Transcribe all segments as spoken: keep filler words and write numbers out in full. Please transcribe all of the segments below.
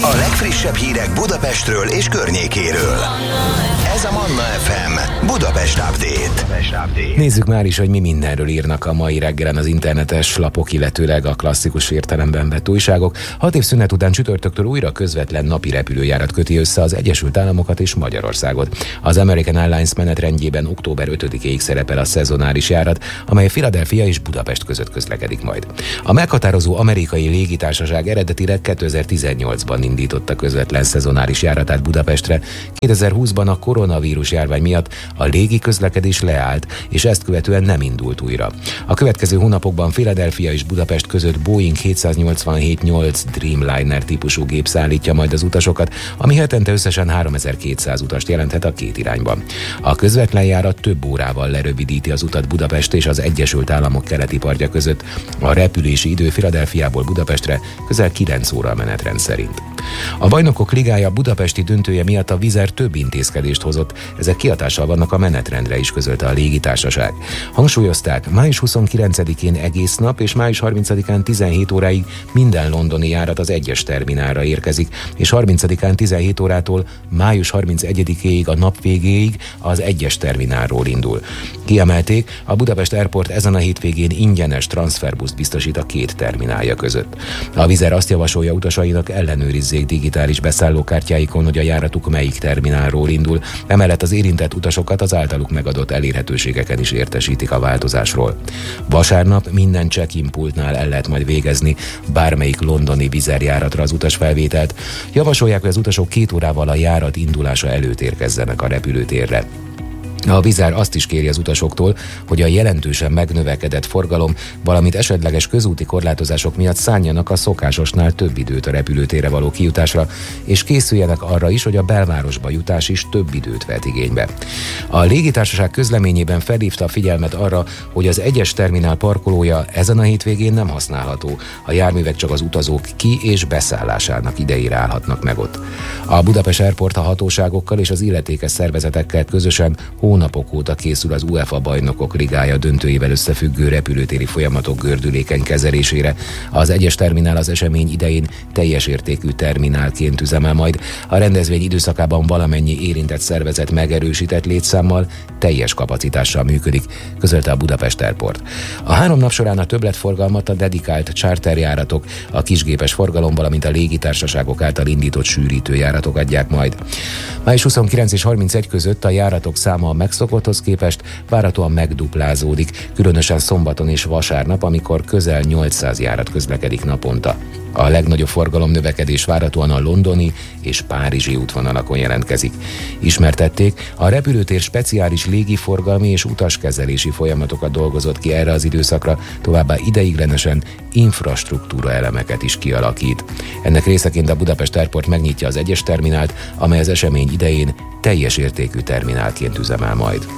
A legfrissebb hírek Budapestről és környékéről. Ez a Manna ef em Budapest Update. Nézzük már is, hogy mi mindenről írnak a mai reggelen az internetes lapok, illetőleg a klasszikus értelemben vett újságok. Hat év szünet után csütörtöktől újra közvetlen napi repülőjárat köti össze az Egyesült Államokat és Magyarországot. Az American Airlines menetrendjében október ötödikéig szerepel a szezonális járat, amely Philadelphia és Budapest között közlekedik majd. A meghatározó amerikai légitársaság eredetileg kétezer-tizennyolcban indította közvetlen szezonális járatát Budapestre. kétezer-húszban a koronavírus járvány miatt a légi közlekedés leállt, és ezt követően nem indult újra. A következő hónapokban Philadelphia és Budapest között Boeing hétszáznyolcvanhét nyolc Dreamliner típusú gép szállítja majd az utasokat, ami hetente összesen háromezer-kétszáz utast jelenthet a két irányban. A közvetlen járat több órával lerövidíti az utat Budapest és az Egyesült Államok keleti partja között. A repülési idő Philadelphiából Budapestre közel kilenc óra a menetrend szerint. A Bajnokok Ligája budapesti döntője miatt a Wizz Air több intézkedést hozott, ezek kihatással vannak a menetrendre is, közölte a légitársaság. Hangsúlyozták, május huszonkilencedikén egész nap és május harmincadikán tizenhét óráig minden londoni járat az egyes terminálra érkezik, és harmincadikán tizenhét órától május harmincegyedikéig a nap végéig az egyes terminálról indul. Kiemelték, a Budapest Airport ezen a hétvégén ingyenes transferbuszt biztosít a két terminálja között. A Wizz Air azt javasolja utasainak, ellenőrizzék digitális beszállókártyáikon, hogy a járatuk melyik terminálról indul, emellett az érintett utasokat az általuk megadott elérhetőségeken is értesítik a változásról. Vasárnap minden check-in pultnál el lehet majd végezni bármelyik londoni Wizz Air járatra az utasfelvételt. Javasolják, hogy az utasok két órával a járat indulása előtt érkezzenek a repülőtérre. A Wizz Air azt is kéri az utasoktól, hogy a jelentősen megnövekedett forgalom, valamint esetleges közúti korlátozások miatt szánjanak a szokásosnál több időt a repülőtérre való kijutásra, és készüljenek arra is, hogy a belvárosba jutás is több időt vett igénybe. A légitársaság közleményében felhívta a figyelmet arra, hogy az egyes terminál parkolója ezen a hétvégén nem használható, a járművek csak az utazók ki- és beszállásának idejére állhatnak meg ott. A Budapest Airport a hatóságokkal és az illetékes szervezetekkel közösen hónapok óta készül az UEFA Bajnokok Ligája döntőjével összefüggő repülőtéri folyamatok gördülékeny kezelésére. Az egyes terminál az esemény idején teljes értékű terminálként üzemel majd. A rendezvény időszakában valamennyi érintett szervezet megerősített létszámmal, teljes kapacitással működik, közölte a Budapest Airport. A három nap során a többletforgalmat a dedikált charterjáratok, a kisgépes forgalom, valamint a légitársaságok által indított sűrítőjáratok adják majd. május huszonkilenc és harmincegy között a járatok száma a megszokotthoz képest várhatóan megduplázódik, különösen szombaton és vasárnap, amikor közel nyolcszáz járat közlekedik naponta. A legnagyobb forgalom növekedés várhatóan a londoni és párizsi útvonalakon jelentkezik. Ismertették, a repülőtér speciális légiforgalmi és utaskezelési folyamatokat dolgozott ki erre az időszakra, továbbá ideiglenesen infrastruktúra elemeket is kialakít. Ennek részeként a Budapest Airport megnyitja az egyes terminált, amely az esemény idején teljes értékű terminálként üzemel majd.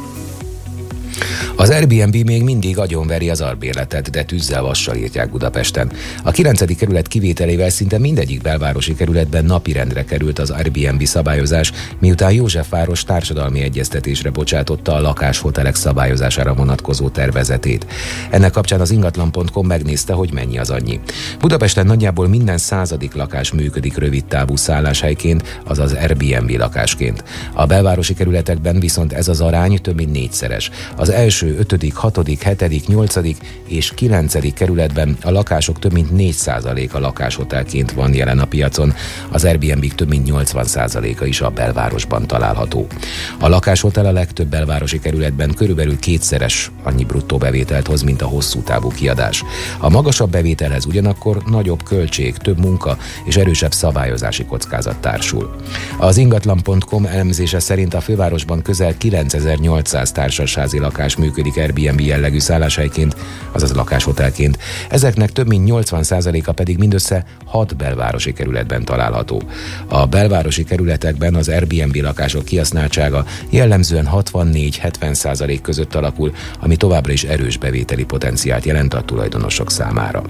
Az Airbnb még mindig agyonveri az albérletet, de tűzzel vassal írják Budapesten. A kilencedik kerület kivételével szinte mindegyik belvárosi kerületben napirendre került az Airbnb szabályozás, miután Józsefváros társadalmi egyeztetésre bocsátotta a lakáshotelek szabályozására vonatkozó tervezetét. Ennek kapcsán az ingatlan pont com megnézte, hogy mennyi az annyi. Budapesten nagyjából minden századik lakás működik rövidtávú szálláshelyként, azaz Airbnb lakásként. A belvárosi kerületekben viszont ez az arány több mint négyszeres. Az első, ötödik, hatodik, hetedik, nyolcadik és kilencedik kerületben a lakások több mint négy százaléka lakáshotelként van jelen a piacon, az Airbnb több mint nyolcvan százaléka is a belvárosban található. A lakáshotel a legtöbb belvárosi kerületben körülbelül kétszeres annyi bruttó bevételt hoz, mint a hosszú távú kiadás. A magasabb bevételhez ugyanakkor nagyobb költség, több munka és erősebb szabályozási kockázat társul. Az ingatlan pont com elemzése szerint a fővárosban közel kilencezer-nyolcszáz társasházi lakás működik Airbnb jellegű szálláshelyként, azaz lakáshotelként. Ezeknek több mint nyolcvan százaléka pedig mindössze hat belvárosi kerületben található. A belvárosi kerületekben az Airbnb lakások kihasználtsága jellemzően hatvannégy-hetven százalék között alakul, ami továbbra is erős bevételi potenciált jelent a tulajdonosok számára.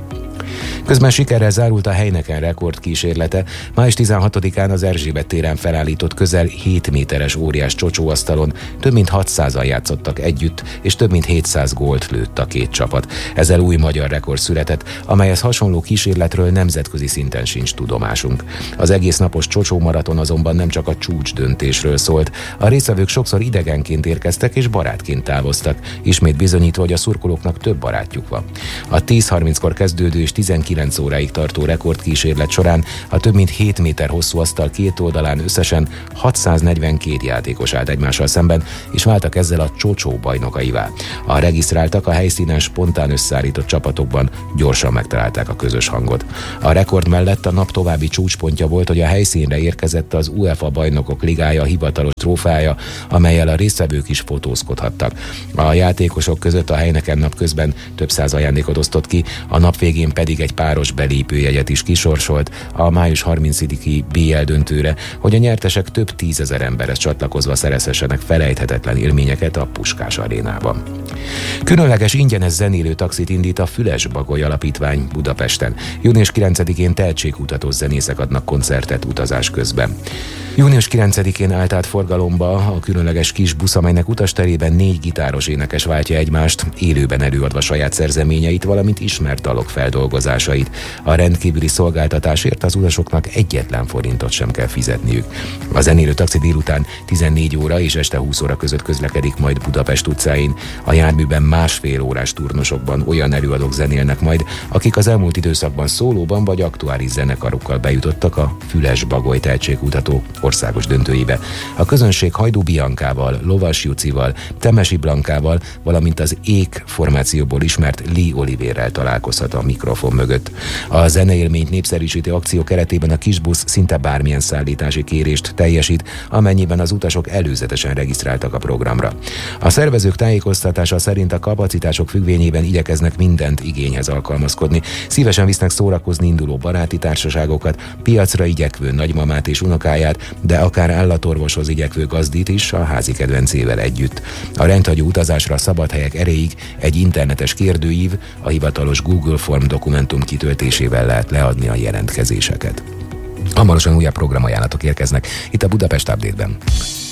Közben sikerrel zárult a Heineken rekord kísérlete. május tizenhatodikán az Erzsébet téren felállított közel hét méteres óriás csocsóasztalon több mint hatszázan játszottak együtt, és több mint hétszáz gólt lőtt a két csapat. Ezzel új magyar rekord született, amelyhez hasonló kísérletről nemzetközi szinten sincs tudomásunk. Az egész napos csocsó maraton azonban nem csak a csúcs döntésről szólt. A résztvevők sokszor idegenként érkeztek és barátként távoztak, ismét bizonyítva, hogy a szurkolóknak több barátjuk van. A tíz harminckor kezdődő és tizenkilenc óráig tartó rekordkísérlet során a több mint hét méter hosszú asztal két oldalán összesen hatszáznegyvenkét játékos állt egymással szemben, és váltak ezzel a csocsó bajnokaivá. A regisztráltak a helyszínen spontán összeállított csapatokban gyorsan megtalálták a közös hangot. A rekord mellett a nap további csúcspontja volt, hogy a helyszínre érkezett az UEFA Bajnokok Ligája hivatalos trófeája, amellyel a résztvevők is fotózkodhattak. A játékosok között a Heineken napközben több száz ajándékot osztott ki, a nap végén pedig egy páros belépőjegyet is kisorsolt a május harmincadiki bé el döntőre, hogy a nyertesek több tízezer emberhez csatlakozva szerezhessenek felejthetetlen élményeket a Puskás arénában. Különleges ingyenes zenélő taxit indít a Füles Bagoly Alapítvány Budapesten. június kilencedikén tehetségkutató zenészek adnak koncertet utazás közben. június kilencedikén állt át forgalomba a különleges kis busz, amelynek utasterében négy gitáros énekes váltja egymást, élőben előadva saját szerzeményeit, valamint ismert dalok feldolgozásait. A rendkívüli szolgáltatásért az utasoknak egyetlen forintot sem kell fizetniük. A zenélő taxi délután tizennégy óra és este húsz óra között közlekedik majd Budapest utcáin. A járműben másfél órás turnusokban olyan előadók zenélnek majd, akik az elmúlt időszakban szólóban vagy aktuális zenekarokkal bejutottak a Füles Bagoly tehetségkutató országos döntőibe. A közönség Hajdú Biankával, Lovas Jucival, Temesi Blankával, valamint az Ék formációból ismert Lee Olivérrel találkozhat a mikrofon mögött. A zeneélményt népszerűsítő akció keretében a kisbusz szinte bármilyen szállítási kérést teljesít, amennyiben az utasok előzetesen regisztráltak a programra. A szervezők tájékoztatása szerint a kapacitások függvényében igyekeznek mindent igényhez alkalmazkodni. Szívesen visznek szórakozni induló baráti társaságokat, piacra igyekvő nagymamát és unokáját, de akár állatorvoshoz igyekvő gazdit is a házi kedvencével együtt. A rendhagyó utazásra a szabad helyek erejéig egy internetes kérdőív, a hivatalos Google Form dokumentum kitöltésével lehet leadni a jelentkezéseket. Hamarosan újabb programajánlatok érkeznek itt a Budapest Update-ben.